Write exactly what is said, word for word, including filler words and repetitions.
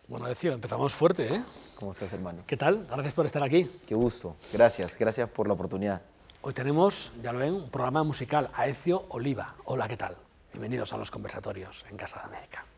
Bueno, Ezio, empezamos fuerte, ¿eh? ¿Cómo estás, hermano? ¿Qué tal? Gracias por estar aquí. Qué gusto. Gracias, gracias por la oportunidad. Hoy tenemos, ya lo ven, un programa musical a Ezio Oliva. Hola, ¿qué tal? Bienvenidos a Los Conversatorios en Casa de América.